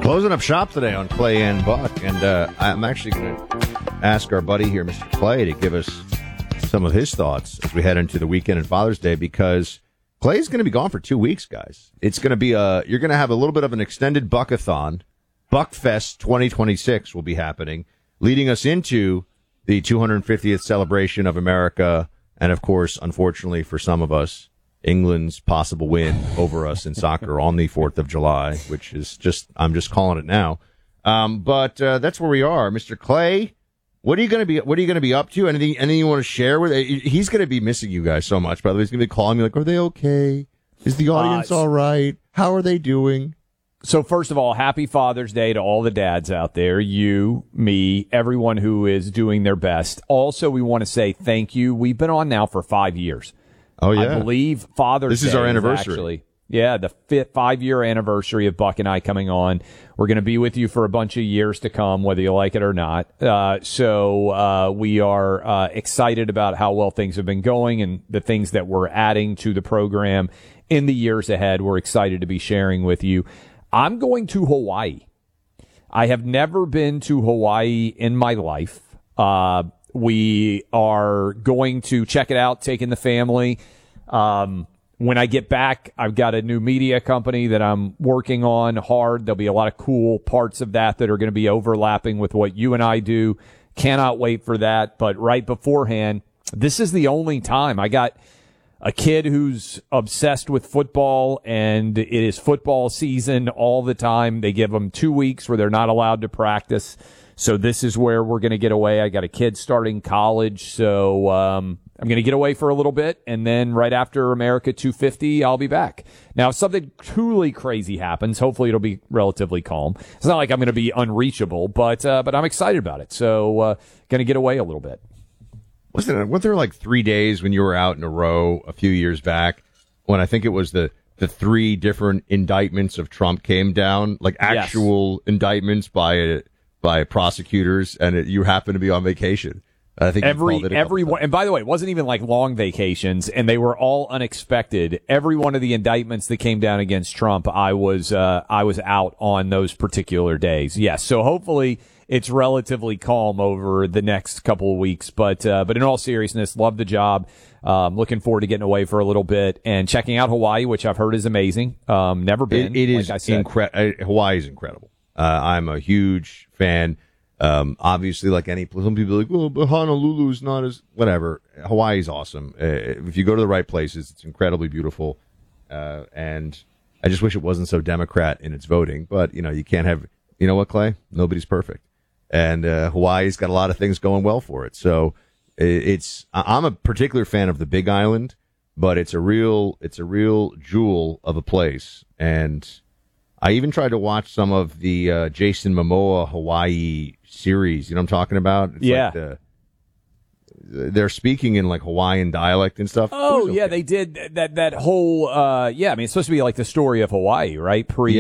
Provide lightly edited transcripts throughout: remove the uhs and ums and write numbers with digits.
Closing up shop today on Clay and Buck, and I'm actually going to ask our buddy here, Mr. Clay, to give us some of his thoughts as we head into the weekend and Father's Day, because Clay's going to be gone for 2 weeks, guys. It's going to be you're going to have a little bit of an extended Buckathon. Buckfest 2026 will be happening, leading us into the 250th celebration of America, and of course, unfortunately for some of us, England's possible win over us in soccer on the 4th of July, which is I'm just calling it now. But that's where we are. Mr. Clay, what are you going to be up to? Anything you want to share with? He's going to be missing you guys so much, by the way. He's going to be calling me like, are they okay? Is the audience all right? How are they doing? So first of all, happy Father's Day to all the dads out there, you, me, everyone who is doing their best. Also, we want to say thank you. We've been on now for 5 years. Oh, yeah. I believe Father's Day is our anniversary. Actually, yeah, the 5-year anniversary of Buck and I coming on. We're going to be with you for a bunch of years to come, whether you like it or not. So we are excited about how well things have been going and the things that we're adding to the program in the years ahead. We're excited to be sharing with you. I'm going to Hawaii. I have never been to Hawaii in my life. We are going to check it out, taking the family. When I get back, I've got a new media company that I'm working on hard. There'll be a lot of cool parts of that are going to be overlapping with what you and I do. Cannot wait for that. But right beforehand, this is the only time. I got a kid who's obsessed with football, and it is football season all the time. They give them 2 weeks where they're not allowed to practice. So this is where we're going to get away. I got a kid starting college, so I'm going to get away for a little bit, and then right after America 250, I'll be back. Now, if something truly crazy happens, hopefully it'll be relatively calm. It's not like I'm going to be unreachable, but I'm excited about it. So going to get away a little bit. Weren't there like 3 days when you were out in a row a few years back when I think it was the 3 different indictments of Trump came down, like actual indictments by prosecutors, and you happened to be on vacation? I think everyone, and by the way, it wasn't even like long vacations, and they were all unexpected. Every one of the indictments that came down against Trump, I was out on those particular days. Yes, so hopefully it's relatively calm over the next couple of weeks. But in all seriousness, love the job. Looking forward to getting away for a little bit and checking out Hawaii, which I've heard is amazing. Never been. It is incredible. Hawaii is incredible. I'm a huge fan. Obviously, like some people are like, well, but Honolulu's not as whatever. Hawaii's awesome. If you go to the right places, it's incredibly beautiful. And I just wish it wasn't so Democrat in its voting. But, you can't have, you know what, Clay? Nobody's perfect. And Hawaii's got a lot of things going well for it. So I'm a particular fan of the Big Island, but it's a real jewel of a place. And I even tried to watch some of the Jason Momoa Hawaii series. You know what I'm talking about? It's like they're speaking in like Hawaiian dialect and stuff. Oh, yeah, they did that whole I mean, it's supposed to be like the story of Hawaii, right? Pre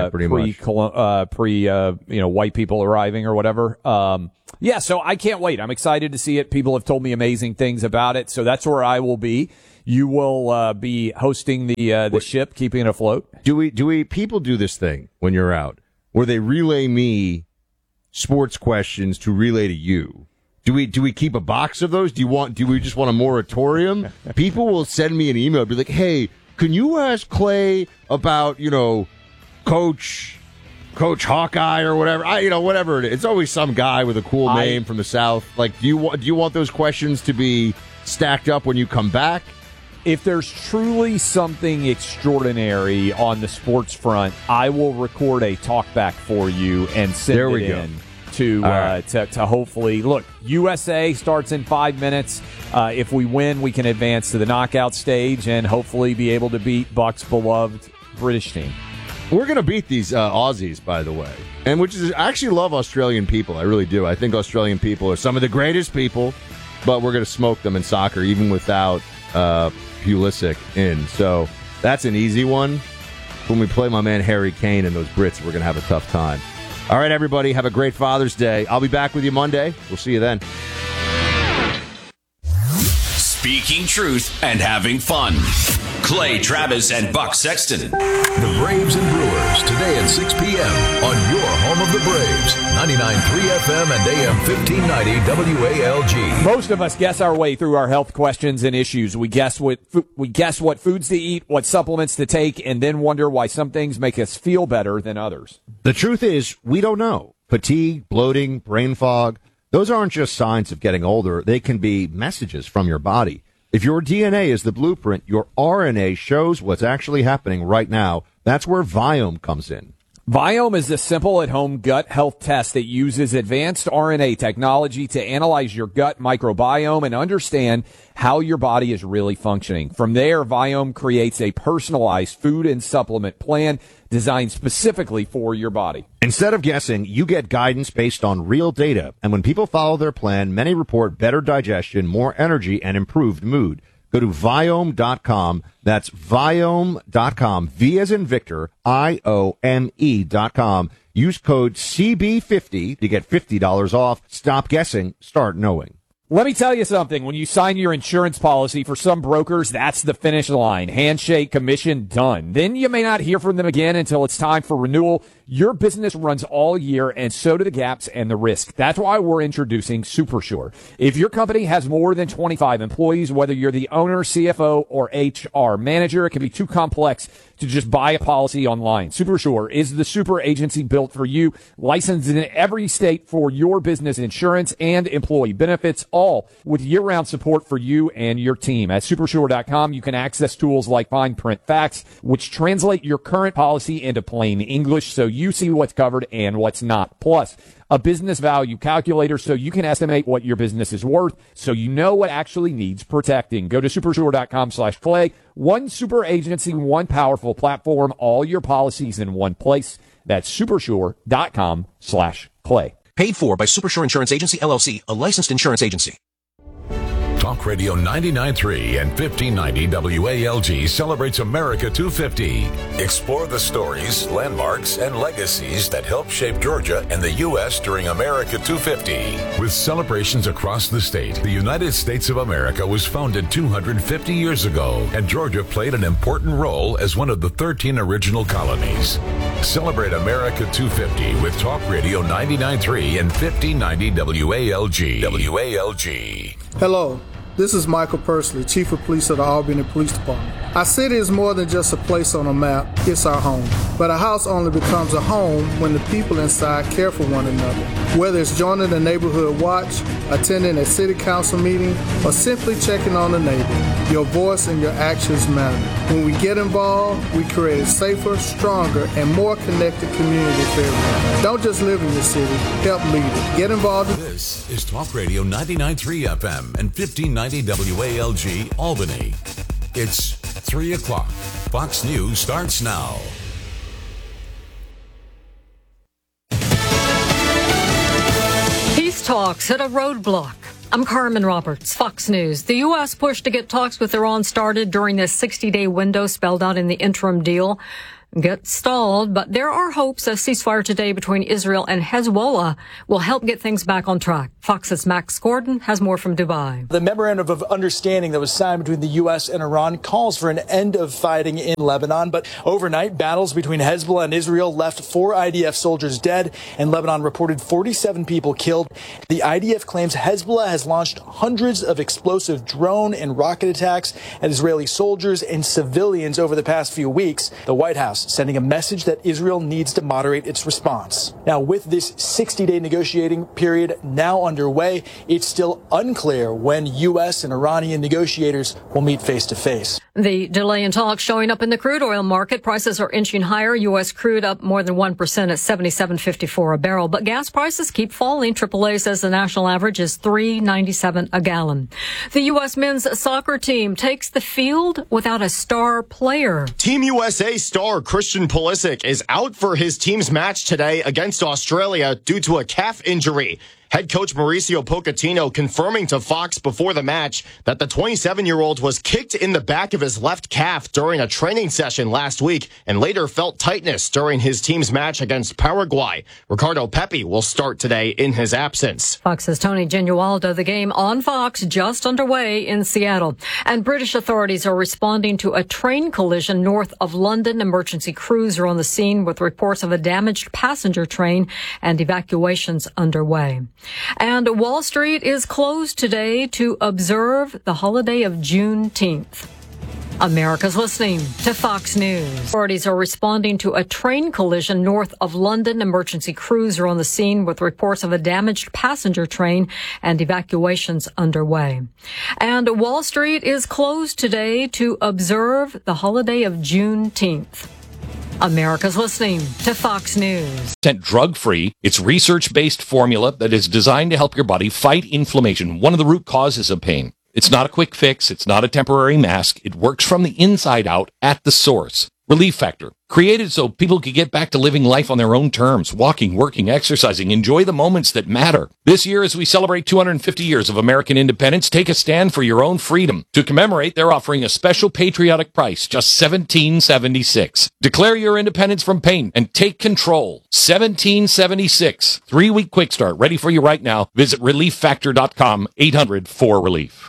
white people arriving or whatever. So I can't wait. I'm excited to see it. People have told me amazing things about it, so that's where I will be. You will be hosting the ship, keeping it afloat. People do this thing when you're out where they relay me sports questions to relay to you? Do we keep a box of those? Do we just want a moratorium? People will send me an email, be like, "Hey, can you ask Clay about Coach Hawkeye or whatever? Whatever it is. It's always some guy with a cool name from the South. Like, do you want those questions to be stacked up when you come back? If there's truly something extraordinary on the sports front, I will record a talkback for you and send it in to hopefully look. USA starts in 5 minutes. If we win, we can advance to the knockout stage and hopefully be able to beat Buck's beloved British team. We're going to beat these Aussies, by the way, and I actually love Australian people. I really do. I think Australian people are some of the greatest people, but we're going to smoke them in soccer even without Pulisic in. So that's an easy one. When we play my man Harry Kane and those Brits, we're going to have a tough time. All right, everybody, have a great Father's Day. I'll be back with you Monday. We'll see you then. Speaking truth and having fun. Clay Travis and Buck Sexton. The Braves and Brewers today at 6 p.m. on your home of the Braves, 99.3 FM and AM 1590 WALG. Most of us guess our way through our health questions and issues. We guess what foods to eat, what supplements to take, and then wonder why some things make us feel better than others. The truth is, we don't know. Fatigue, bloating, brain fog, those aren't just signs of getting older. They can be messages from your body. If your DNA is the blueprint, your RNA shows what's actually happening right now. That's where Viome comes in. Viome is a simple at-home gut health test that uses advanced RNA technology to analyze your gut microbiome and understand how your body is really functioning. From there, Viome creates a personalized food and supplement plan designed specifically for your body. Instead of guessing, you get guidance based on real data. And when people follow their plan, many report better digestion, more energy, and improved mood. Go to Viome.com. That's Viome.com. V as in Victor, IOME.com. Use code CB50 to get $50 off. Stop guessing. Start knowing. Let me tell you something. When you sign your insurance policy, for some brokers, that's the finish line. Handshake, commission, done. Then you may not hear from them again until it's time for renewal. Your business runs all year, and so do the gaps and the risk. That's why we're introducing SuperSure. If your company has more than 25 employees, whether you're the owner, CFO, or HR manager, it can be too complex to just buy a policy online. SuperSure is the super agency built for you, licensed in every state for your business insurance and employee benefits, all with year-round support for you and your team. At SuperSure.com, you can access tools like Fine Print Facts, which translate your current policy into plain English so you see what's covered and what's not. Plus, a business value calculator so you can estimate what your business is worth so you know what actually needs protecting. Go to supersure.com/Clay. One super agency, one powerful platform, all your policies in one place. That's supersure.com/Clay. Paid for by Supersure Insurance Agency, LLC, a licensed insurance agency. Talk Radio 99.3 and 1590 WALG celebrates America 250. Explore the stories, landmarks, and legacies that helped shape Georgia and the U.S. during America 250. With celebrations across the state, the United States of America was founded 250 years ago, and Georgia played an important role as one of the 13 original colonies. Celebrate America 250 with Talk Radio 99.3 and 1590 WALG. WALG. Hello. This is Michael Pursley, Chief of Police of the Albany Police Department. Our city is more than just a place on a map, it's our home. But a house only becomes a home when the people inside care for one another. Whether it's joining the neighborhood watch, attending a city council meeting, or simply checking on a neighbor, your voice and your actions matter. When we get involved, we create a safer, stronger, and more connected community for everyone. Don't just live in your city, help lead it. Get involved. This is Talk Radio 99.3 FM and 1590 WALG Albany. It's 3 o'clock. Fox News starts now. Peace talks hit a roadblock. I'm Carmen Roberts, Fox News. The U.S. push to get talks with Iran started during this 60-day window spelled out in the interim deal get stalled, but there are hopes a ceasefire today between Israel and Hezbollah will help get things back on track. Fox's Max Gordon has more from Dubai. The memorandum of understanding that was signed between the U.S. and Iran calls for an end of fighting in Lebanon, but overnight battles between Hezbollah and Israel left 4 IDF soldiers dead, and Lebanon reported 47 people killed. The IDF claims Hezbollah has launched hundreds of explosive drone and rocket attacks at Israeli soldiers and civilians over the past few weeks. The White House sending a message that Israel needs to moderate its response. Now, with this 60-day negotiating period now underway, it's still unclear when U.S. and Iranian negotiators will meet face-to-face. The delay in talks showing up in the crude oil market. Prices are inching higher. U.S. crude up more than 1% at $77.54 a barrel. But gas prices keep falling. AAA says the national average is $3.97 a gallon. The U.S. men's soccer team takes the field without a star player. Team USA star Christian Pulisic is out for his team's match today against Australia due to a calf injury. Head coach Mauricio Pochettino confirming to Fox before the match that the 27-year-old was kicked in the back of his left calf during a training session last week and later felt tightness during his team's match against Paraguay. Ricardo Pepi will start today in his absence. Fox's Tony Genualdo. The game on Fox just underway in Seattle. And British authorities are responding to a train collision north of London. Emergency crews are on the scene with reports of a damaged passenger train and evacuations underway. And Wall Street is closed today to observe the holiday of Juneteenth. America's listening to Fox News. Authorities are responding to a train collision north of London. Emergency crews are on the scene with reports of a damaged passenger train and evacuations underway. And Wall Street is closed today to observe the holiday of Juneteenth. America's listening to Fox News. Drug-free. It's research-based formula that is designed to help your body fight inflammation, one of the root causes of pain. It's not a quick fix. It's not a temporary mask. It works from the inside out at the source. Relief Factor. Created so people can get back to living life on their own terms, walking, working, exercising, enjoy the moments that matter. This year, as we celebrate 250 years of American independence, take a stand for your own freedom. To commemorate, they're offering a special patriotic price, just $17.76. Declare your independence from pain and take control. $17.76. 3-week quick start, ready for you right now. Visit ReliefFactor.com, 800-4RELIEF.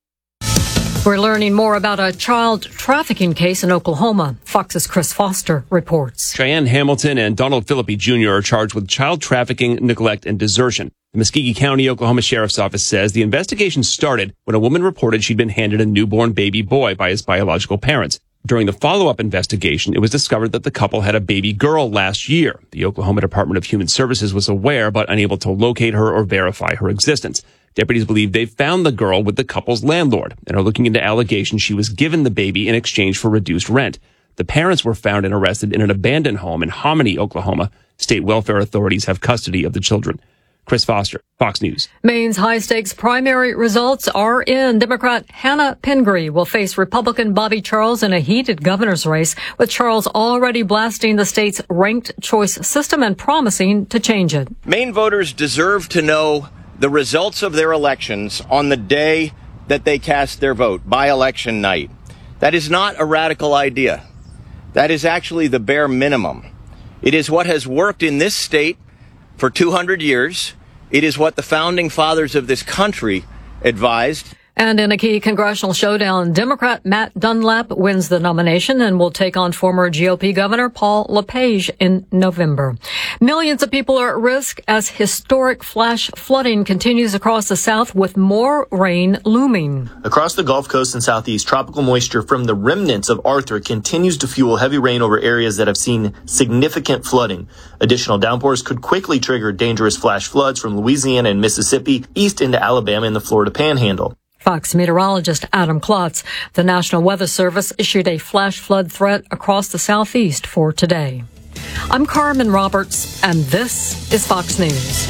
We're learning more about a child trafficking case in Oklahoma. Fox's Chris Foster reports. Cheyenne Hamilton and Donald Philippi Jr. are charged with child trafficking, neglect, and desertion. The Muskegon County, Oklahoma Sheriff's Office says the investigation started when a woman reported she'd been handed a newborn baby boy by his biological parents. During the follow-up investigation, it was discovered that the couple had a baby girl last year. The Oklahoma Department of Human Services was aware but unable to locate her or verify her existence. Deputies believe they found the girl with the couple's landlord and are looking into allegations she was given the baby in exchange for reduced rent. The parents were found and arrested in an abandoned home in Hominy, Oklahoma. State welfare authorities have custody of the children. Chris Foster, Fox News. Maine's high-stakes primary results are in. Democrat Hannah Pingree will face Republican Bobby Charles in a heated governor's race, with Charles already blasting the state's ranked choice system and promising to change it. Maine voters deserve to know the results of their elections on the day that they cast their vote, by election night. That is not a radical idea. That is actually the bare minimum. It is what has worked in this state for 200 years. It is what the founding fathers of this country advised. And in a key congressional showdown, Democrat Matt Dunlap wins the nomination and will take on former GOP Governor Paul LePage in November. Millions of people are at risk as historic flash flooding continues across the South, with more rain looming. Across the Gulf Coast and Southeast, tropical moisture from the remnants of Arthur continues to fuel heavy rain over areas that have seen significant flooding. Additional downpours could quickly trigger dangerous flash floods from Louisiana and Mississippi east into Alabama and the Florida Panhandle. Fox meteorologist Adam Klotz. The National Weather Service issued a flash flood threat across the Southeast for today. I'm Carmen Roberts, and this is Fox News.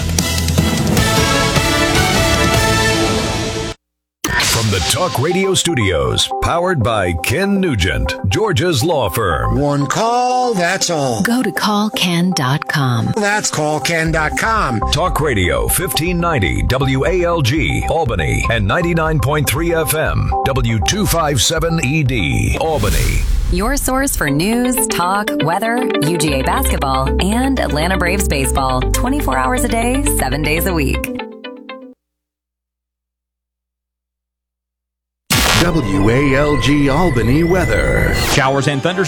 From the Talk Radio Studios, powered by Ken Nugent, Georgia's law firm. One call, that's all. Go to callken.com. That's callken.com. Talk Radio 1590 WALG, Albany, and 99.3 FM, W257ED, Albany. Your source for news, talk, weather, UGA basketball, and Atlanta Braves baseball. 24 hours a day, 7 days a week. WALG Albany weather. Showers and thunder